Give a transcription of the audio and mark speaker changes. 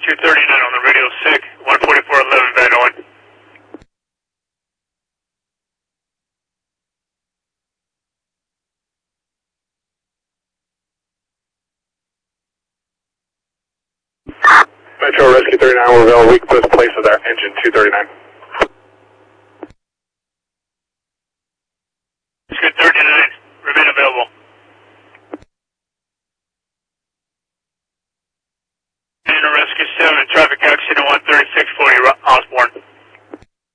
Speaker 1: 239 on the radio, SIG, 14411, Van Owen.
Speaker 2: Metro Rescue 39, we're available. We can put us place with our engine 239.
Speaker 1: Rescue 39, remain available.